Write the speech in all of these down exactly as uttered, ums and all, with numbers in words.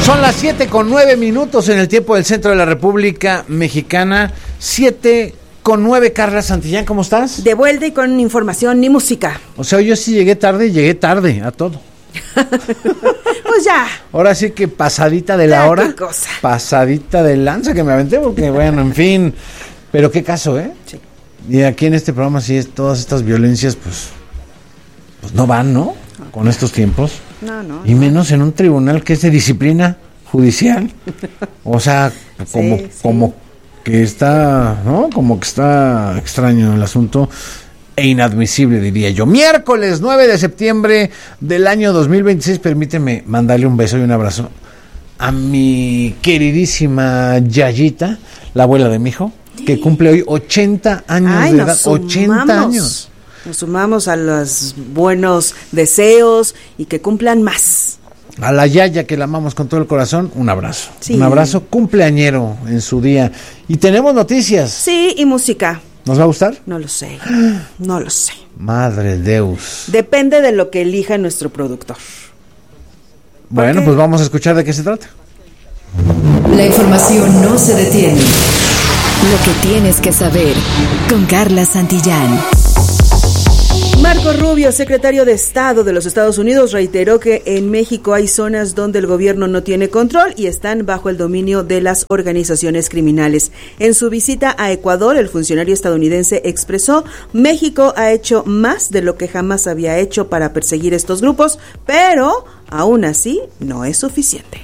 Son las siete con nueve minutos en el tiempo del centro de la República Mexicana. Siete con nueve. Carla Santillán, ¿cómo estás? De vuelta y con información ni música. O sea, yo sí llegué tarde y llegué tarde a todo. Pues ya. Ahora sí que pasadita de la ya, hora. Qué cosa. Pasadita de lanza que me aventé, porque bueno, en fin. Pero qué caso, ¿eh? Sí. Y aquí en este programa sí, es, todas estas violencias, pues, pues no van, ¿no? Con estos tiempos. No, no. Y no. menos en un tribunal que es de disciplina judicial. O sea, como, Sí, sí. como que está, ¿no? Como que está extraño el asunto e inadmisible, diría yo. Miércoles nueve de septiembre del año dos mil veintiséis. Permíteme mandarle un beso y un abrazo a mi queridísima Yayita, la abuela de mi hijo, que cumple hoy ochenta años Ay, de nos edad. sumamos. ochenta años. Nos sumamos a los buenos deseos y que cumplan más. A la Yaya, que la amamos con todo el corazón, un abrazo. Sí. Un abrazo cumpleañero en su día. Y tenemos noticias. Sí, y música. ¿Nos va a gustar? No lo sé. No lo sé. Madre Deus. Depende de lo que elija nuestro productor. Bueno, qué? pues vamos a escuchar de qué se trata. La información no se detiene. Lo que tienes que saber con Carla Santillán. Marco Rubio, secretario de Estado de los Estados Unidos, reiteró que en México hay zonas donde el gobierno no tiene control y están bajo el dominio de las organizaciones criminales. En su visita a Ecuador, el funcionario estadounidense expresó: México ha hecho más de lo que jamás había hecho para perseguir estos grupos, pero aún así no es suficiente.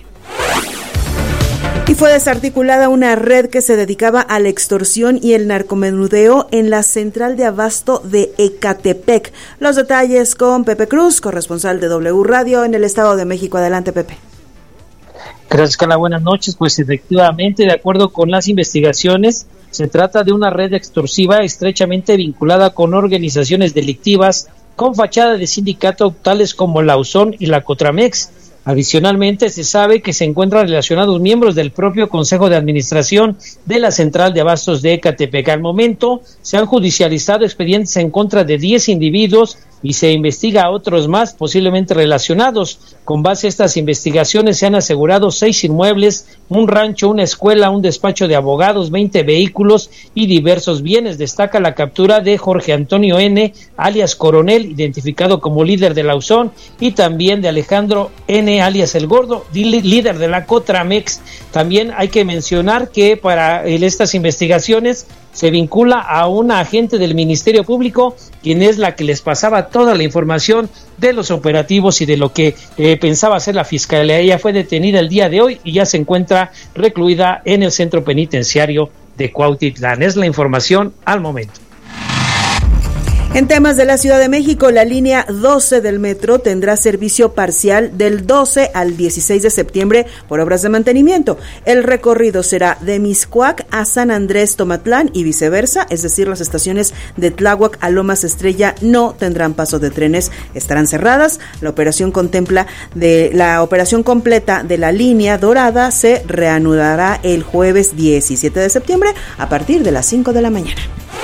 Y fue desarticulada una red que se dedicaba a la extorsión y el narcomenudeo en la central de abasto de Ecatepec. Los detalles con Pepe Cruz, corresponsal de W Radio en el Estado de México. Adelante, Pepe. Gracias, Carla. Buenas noches. Pues efectivamente, de acuerdo con las investigaciones, se trata de una red extorsiva estrechamente vinculada con organizaciones delictivas con fachada de sindicato tales como la USON y la Cotramex. Adicionalmente, se sabe que se encuentran relacionados miembros del propio Consejo de Administración de la Central de Abastos de Ecatepec. Al momento, se han judicializado expedientes en contra de diez individuos y se investiga a otros más posiblemente relacionados. Con base a estas investigaciones se han asegurado seis inmuebles, un rancho, una escuela, un despacho de abogados, veinte vehículos y diversos bienes. Destaca la captura de Jorge Antonio N., alias Coronel, identificado como líder de la USON, y también de Alejandro N., alias El Gordo, líder de la Cotramex. También hay que mencionar que para estas investigaciones se vincula a una agente del Ministerio Público, quien es la que les pasaba toda la información de los operativos y de lo que eh, pensaba hacer la Fiscalía. Ella fue detenida el día de hoy y ya se encuentra recluida en el centro penitenciario de Cuautitlán. Es la información al momento. En temas de la Ciudad de México, la línea doce del metro tendrá servicio parcial del doce al dieciséis de septiembre por obras de mantenimiento. El recorrido será de Mixcoac a San Andrés Tomatlán y viceversa, es decir, las estaciones de Tláhuac a Lomas Estrella no tendrán paso de trenes, estarán cerradas. La operación contempla de la operación completa de la línea dorada se reanudará el jueves diecisiete de septiembre a partir de las cinco de la mañana.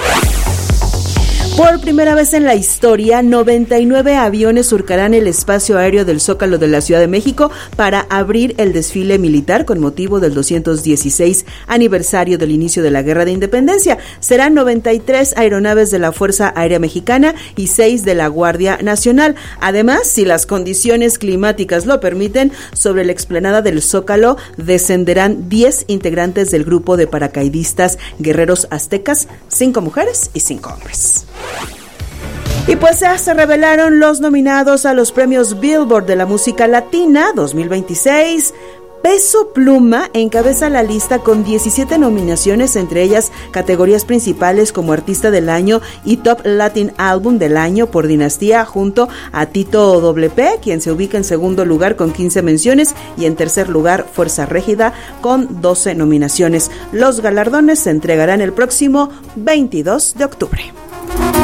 Por primera vez en la historia, noventa y nueve aviones surcarán el espacio aéreo del Zócalo de la Ciudad de México para abrir el desfile militar con motivo del doscientos dieciséis aniversario del inicio de la Guerra de Independencia. Serán noventa y tres aeronaves de la Fuerza Aérea Mexicana y seis de la Guardia Nacional. Además, si las condiciones climáticas lo permiten, sobre la explanada del Zócalo descenderán diez integrantes del grupo de paracaidistas guerreros aztecas, cinco mujeres y cinco hombres. Y pues ya se revelaron los nominados a los premios Billboard de la música latina dos mil veintiséis. Peso Pluma encabeza la lista con diecisiete nominaciones, entre ellas categorías principales como Artista del Año y Top Latin Album del Año por Dinastía, junto a Tito W P, quien se ubica en segundo lugar con quince menciones, y en tercer lugar Fuerza Régida con doce nominaciones. Los galardones se entregarán el próximo veintidós de octubre.